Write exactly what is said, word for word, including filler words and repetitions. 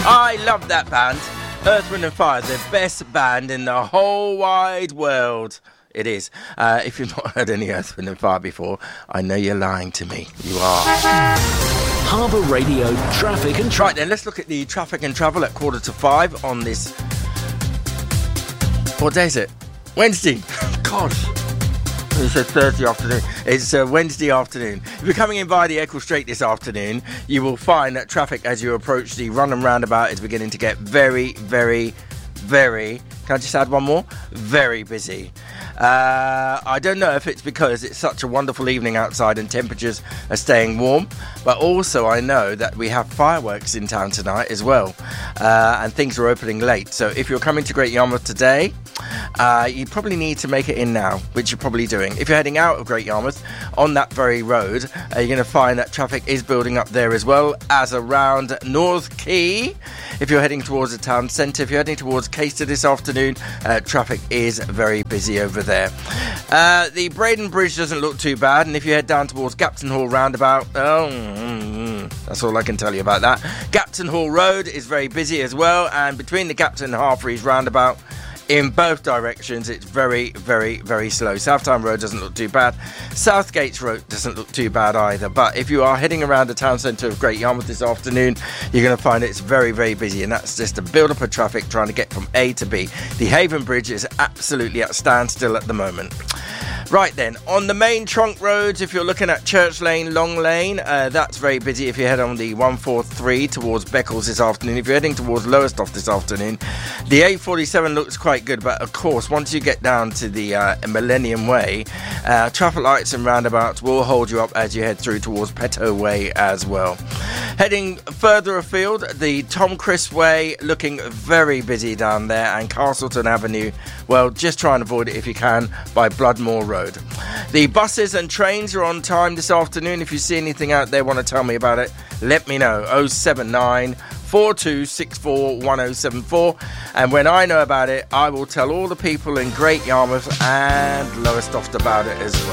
I love that band. Earth, Wind and Fire, the best band in the whole wide world. It is. Uh, if you've not heard any Earth, Wind and Fire before, I know you're lying to me. You are. Harbour Radio Traffic and Travel. Right then, let's look at the traffic and travel at quarter to five on this... What day is it? Wednesday. Gosh. It said Thursday afternoon. It's uh, Wednesday afternoon. If you're coming in via the Eccles Strait this afternoon, you will find that traffic as you approach the Runham roundabout is beginning to get very, very, very... Can I just add one more? Very busy. Uh, I don't know if it's because it's such a wonderful evening outside and temperatures are staying warm, but also I know that we have fireworks in town tonight as well, uh, and things are opening late. So if you're coming to Great Yarmouth today, uh, you probably need to make it in now, which you're probably doing. If you're heading out of Great Yarmouth on that very road, uh, you're going to find that traffic is building up there as well as around North Quay. If you're heading towards the town centre, if you're heading towards Caister this afternoon, uh, traffic is very busy over there. Uh, the Braden Bridge doesn't look too bad, and if you head down towards Gapton Hall roundabout, oh, mm, that's all I can tell you about that. Gapton Hall Road is very busy as well, and between the Gapton and Harfreys roundabout, in both directions, it's very, very, very slow. Southtown Road doesn't look too bad. Southgates Road doesn't look too bad either. But if you are heading around the town centre of Great Yarmouth this afternoon, you're going to find it's very, very busy. And that's just a build-up of traffic trying to get from A to B. The Haven Bridge is absolutely at standstill at the moment. Right then, on the main trunk roads, if you're looking at Church Lane, Long Lane, uh, that's very busy if you head on the one forty-three towards Beccles this afternoon. If you're heading towards Lowestoft this afternoon, the A forty-seven looks quite good, but of course, once you get down to the uh, Millennium Way, uh, traffic lights and roundabouts will hold you up as you head through towards Petto Way as well. Heading further afield, the Tom Crisp Way looking very busy down there, and Castleton Avenue, well, just try and avoid it if you can by Bloodmore Road. The buses and trains are on time this afternoon. If you see anything out there, want to tell me about it, let me know. oh seven nine, four two six four, one oh seven four, and when I know about it, I will tell all the people in Great Yarmouth and Lowestoft about it as well.